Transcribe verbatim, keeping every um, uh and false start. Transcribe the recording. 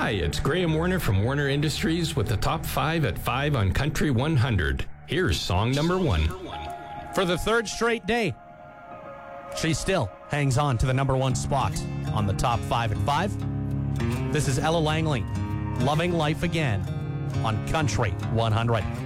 Hi, it's Graham Warner from Warner Industries with the top five at five on Country one hundred. Here's song number one. For the third straight day, she still hangs on to the number one spot on the top five at five. This is Ella Langley, Loving Life Again on Country one hundred.